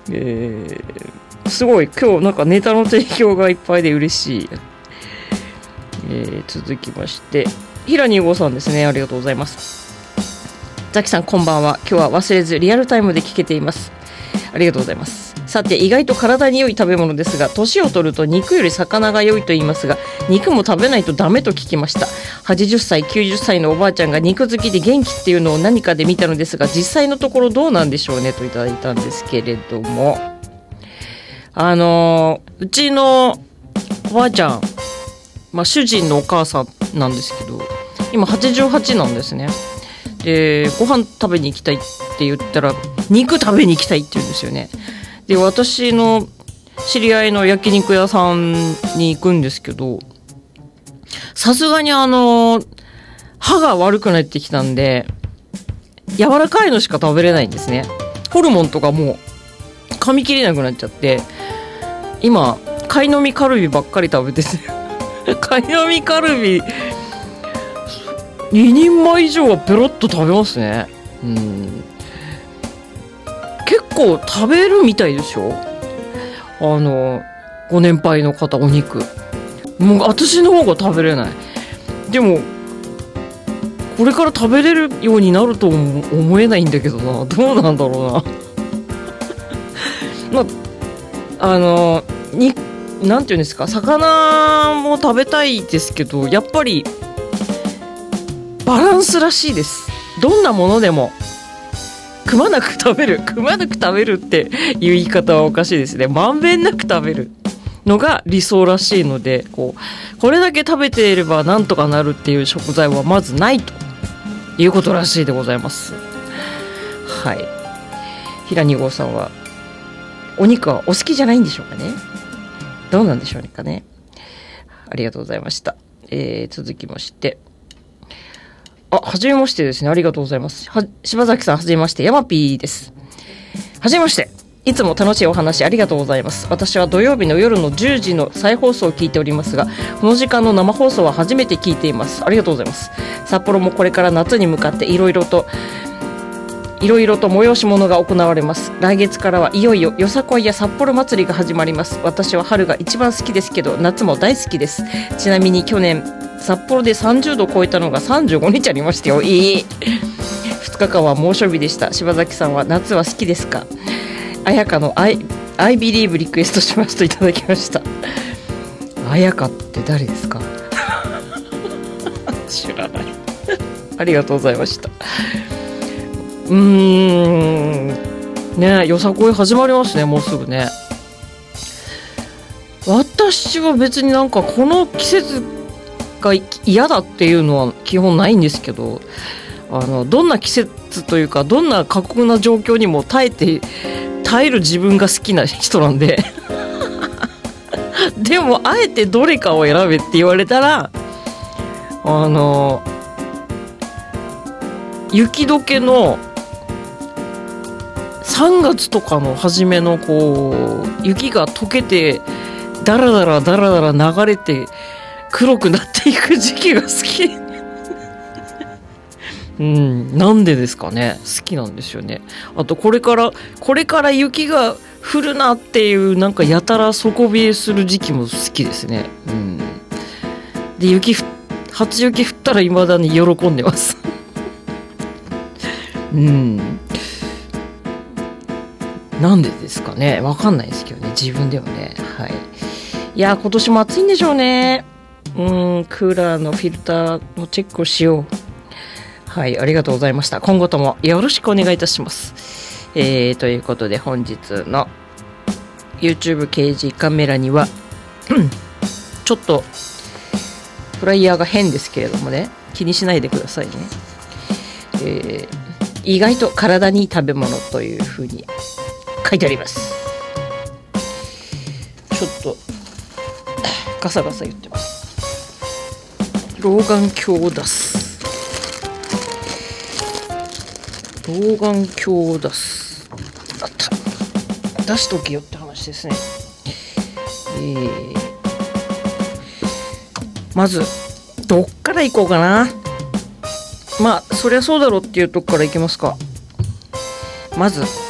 すごい今日なんかネタの提供がいっぱいで嬉しい。続きまして平2号さんですね、ありがとうございます。ザキさんこんばんは。今日は忘れずリアルタイムで聞けています。ありがとうございます。さて意外と体に良い食べ物ですが、年を取ると肉より魚が良いと言いますが、肉も食べないとダメと聞きました。80歳90歳のおばあちゃんが肉好きで元気っていうのを何かで見たのですが、実際のところどうなんでしょうねといただいたんですけれども、うちのおばあちゃん、主人のお母さんなんですけど、今88なんですね。でご飯食べに行きたいって言ったら肉食べに行きたいって言うんですよね。で私の知り合いの焼肉屋さんに行くんですけど、さすがに歯が悪くなってきたんで柔らかいのしか食べれないんですね。ホルモンとかもう噛み切れなくなっちゃって、今貝の実カルビばっかり食べてて貝の実カルビ2人前以上はペロッと食べますね。結構食べるみたいでしょ、ご年配の方。お肉もう私の方が食べれない。でもこれから食べれるようになると思えないんだけどな、どうなんだろうななんていうんですか、魚も食べたいですけど、やっぱりバランスらしいです。どんなものでもくまなく食べるっていう言い方はおかしいですね。まんべんなく食べるのが理想らしいので、これだけ食べていればなんとかなるっていう食材はまずないということらしいでございます。はい。平2号さんはお肉はお好きじゃないんでしょうかね。どうなんでしょうかね。ありがとうございました。続きまして、はじめましてですね。ありがとうございます。柴崎さん、はじめまして。ヤマピーです。はじめまして。いつも楽しいお話ありがとうございます。私は土曜日の夜の10時の再放送を聞いておりますが、この時間の生放送は初めて聞いています。ありがとうございます。札幌もこれから夏に向かっていろいろと催し物が行われます。来月からはいよいよよさこいや札幌祭りが始まります。私は春が一番好きですけど、夏も大好きです。ちなみに去年札幌で30度を超えたのが35日ありましたよ。2日間は猛暑日でした。柴崎さんは夏は好きですか？彩香の I believe リクエストしますといただきました。彩香って誰ですか？知らない。ありがとうございました。ね、よさこい始まりますね、もうすぐね。私は別になんかこの季節が嫌だっていうのは基本ないんですけど、どんな季節というかどんな過酷な状況にも耐える自分が好きな人なんででもあえてどれかを選べって言われたら、雪解けの3月とかの初めの雪が溶けてダラダラ流れて黒くなっていく時期が好きなんでですかね。好きなんですよね。あとこれから雪が降るなっていうなんかやたら底冷えする時期も好きですね。で初雪降ったら未だに喜んでますなんでですかね、わかんないですけどね、自分ではね。はい。いや今年も暑いんでしょうね。クーラーのフィルターのチェックをしよう。はい、ありがとうございました。今後ともよろしくお願いいたします。ということで本日の YouTube 掲示カメラにはちょっとフライヤーが変ですけれどもね、気にしないでくださいね。意外と体にいい食べ物というふうに書いてあります。ちょっとガサガサ言ってます。老眼鏡を出す。あった出しとけよって話ですね。まずどっから行こうかな。そりゃそうだろうっていうとこから行きますか。まず